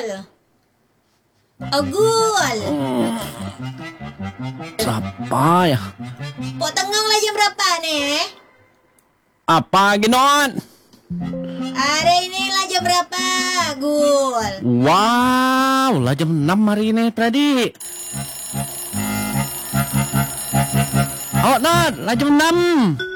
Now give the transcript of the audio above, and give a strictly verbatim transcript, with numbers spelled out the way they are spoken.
Agul. Agul. Siapa ya? Pok tengong lah jam berapa nih? Apa ginon? Hari ini lah jam berapa, Agul? Wow, lah jam enam hari ini, Pradi. Oh, Nat, lah jam enam.